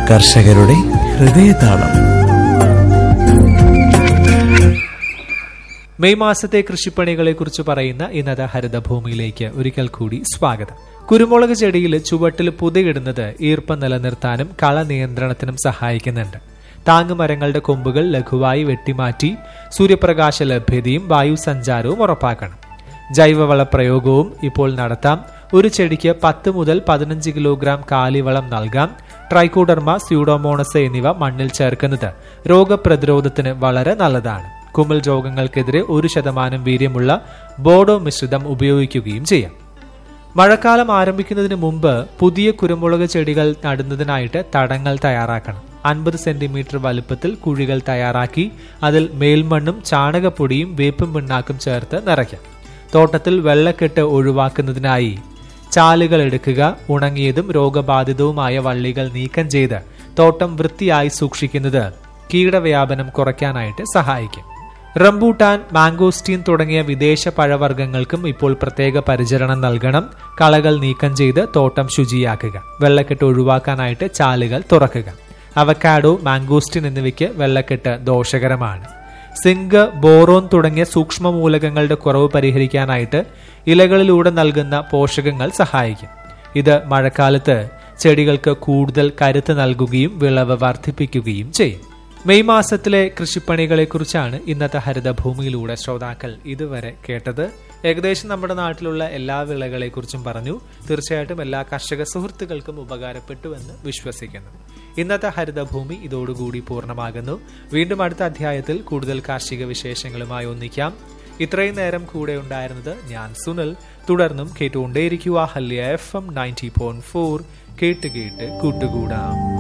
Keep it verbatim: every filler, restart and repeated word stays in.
കർഷകരുടെ ഹൃദയതാളം. മെയ് മാസത്തെ കൃഷിപ്പണികളെ കുറിച്ച് പറയുന്ന ഇന്നത്തെ ഹരിതഭൂമിയിലേക്ക് ഒരിക്കൽ കൂടി സ്വാഗതം. കുരുമുളക് ചെടിയിൽ ചുവട്ടിൽ പുതയിടുന്നത് ഈർപ്പം നിലനിർത്താനും കള നിയന്ത്രണത്തിനും സഹായിക്കുന്നുണ്ട്. താങ്ങുമരങ്ങളുടെ കൊമ്പുകൾ ലഘുവായി വെട്ടിമാറ്റി സൂര്യപ്രകാശ ലഭ്യതയും വായു സഞ്ചാരവും ഉറപ്പാക്കണം. ജൈവവള പ്രയോഗവും ഇപ്പോൾ നടത്താം. ഒരു ചെടിക്ക് പത്ത് മുതൽ പതിനഞ്ച് കിലോഗ്രാം കാലിവളം നൽകാം. ട്രൈക്കോഡർമ, സ്യൂഡോമോണസ് എന്നിവ മണ്ണിൽ ചേർക്കുന്നത് രോഗപ്രതിരോധത്തിന് വളരെ നല്ലതാണ്. കുമിൾ രോഗങ്ങൾക്കെതിരെ ഒരു ശതമാനം വീര്യമുള്ള ബോഡോ മിശ്രിതം ഉപയോഗിക്കുകയും ചെയ്യാം. മഴക്കാലം ആരംഭിക്കുന്നതിന് മുമ്പ് പുതിയ കുരുമുളക് ചെടികൾ നടുന്നതിനായിട്ട് തടങ്ങൾ തയ്യാറാക്കണം. അൻപത് സെന്റിമീറ്റർ വലുപ്പത്തിൽ കുഴികൾ തയ്യാറാക്കി അതിൽ മേൽമണ്ണും ചാണകപ്പൊടിയും വേപ്പും പിണ്ണാക്കും ചേർത്ത് നിറയ്ക്കാം. തോട്ടത്തിൽ വെള്ളക്കെട്ട് ഒഴിവാക്കുന്നതിനായി ചാലുകൾ എടുക്കുക. ഉണങ്ങിയതും രോഗബാധിതവുമായ വള്ളികൾ നീക്കം ചെയ്ത് തോട്ടം വൃത്തിയായി സൂക്ഷിക്കുന്നത് കീടവ്യാപനം കുറയ്ക്കാനായിട്ട് സഹായിക്കും. റംബൂട്ടാൻ, മാംഗോസ്റ്റീൻ തുടങ്ങിയ വിദേശ പഴവർഗ്ഗങ്ങൾക്കും ഇപ്പോൾ പ്രത്യേക പരിചരണം നൽകണം. കളകൾ നീക്കം ചെയ്ത് തോട്ടം ശുചിയാക്കുക. വെള്ളക്കെട്ട് ഒഴിവാക്കാനായിട്ട് ചാലുകൾ തുറക്കുക. അവക്കാഡോ, മാംഗോസ്റ്റീൻ എന്നിവയ്ക്ക് വെള്ളക്കെട്ട് ദോഷകരമാണ്. സിങ്ക്, ബോറോൺ തുടങ്ങിയ സൂക്ഷ്മ മൂലകങ്ങളുടെ കുറവ് പരിഹരിക്കാനായിട്ട് ഇലകളിലൂടെ നൽകുന്ന പോഷകങ്ങൾ സഹായിക്കും. ഇത് മഴക്കാലത്ത് ചെടികൾക്ക് കൂടുതൽ കരുത്ത് നൽകുകയും വിളവ് വർദ്ധിപ്പിക്കുകയും ചെയ്യും. മെയ് മാസത്തിലെ കൃഷിപ്പണികളെ കുറിച്ചാണ് ഇന്നത്തെ ഹരിതഭൂമിയിലൂടെ ശ്രോതാക്കൾ ഇതുവരെ കേട്ടത്. ഏകദേശം നമ്മുടെ നാട്ടിലുള്ള എല്ലാ വിളകളെ കുറിച്ചും പറഞ്ഞു. തീർച്ചയായിട്ടും എല്ലാ കർഷക സുഹൃത്തുക്കൾക്കും ഉപകാരപ്പെട്ടു എന്ന് വിശ്വസിക്കുന്നു. ഇന്നത്തെ ഹരിതഭൂമി ഇതോടുകൂടി പൂർണ്ണമാകുന്നു. വീണ്ടും അടുത്ത അധ്യായത്തിൽ കൂടുതൽ കാർഷിക വിശേഷങ്ങളുമായി ഒന്നിക്കാം. ഇത്രയും നേരം കൂടെ ഉണ്ടായിരുന്നത് ഞാൻ സുനിൽ. തുടർന്നും കേട്ടുകൊണ്ടേയിരിക്കുക ഹല്യ F M ninety point four. കേട്ട് കേട്ട് കൂട്ടുകൂടാം.